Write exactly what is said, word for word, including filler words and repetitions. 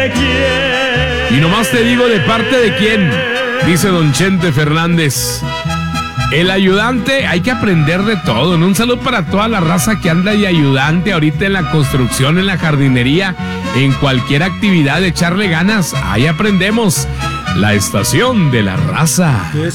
Y nomás te digo, ¿de parte de quién? Dice don Chente Fernández. El ayudante, hay que aprender de todo, ¿no? Un saludo para toda la raza que anda de ayudante ahorita en la construcción, en la jardinería, en cualquier actividad, de echarle ganas. Ahí aprendemos. La estación de la raza.